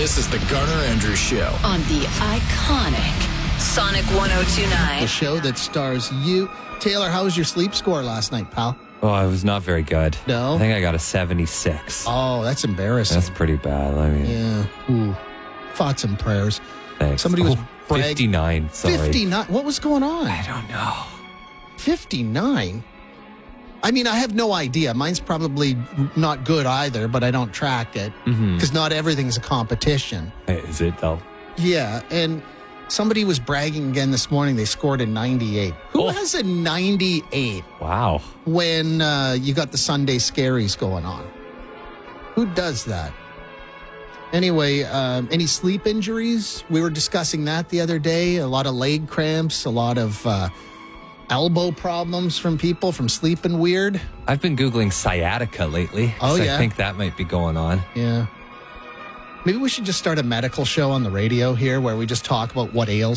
This is the Garner Andrews Show on the iconic Sonic 102.9. The show that stars you. Taylor, how was your sleep score last night, pal? Oh, it was not very good. No? I think I got a 76. Oh, that's embarrassing. That's pretty bad. I mean, yeah. Ooh. Thoughts and prayers. thanks. Somebody was 59. Sorry. 59. What was going on? I don't know. 59? I mean, I have no idea. Mine's probably not good either, but I don't track it because not everything's a competition. Is it though? Yeah, and somebody was bragging again this morning. They scored a 98. Who has a 98 Wow. when you got the Sunday scaries going on? Who does that? Anyway, any sleep injuries? We were discussing that the other day. A lot of leg cramps, a lot of elbow problems from people from sleeping weird. I've been Googling sciatica lately. Oh, so yeah? I think that might be going on. Yeah. Maybe we should just start a medical show on the radio here where we just talk about what ails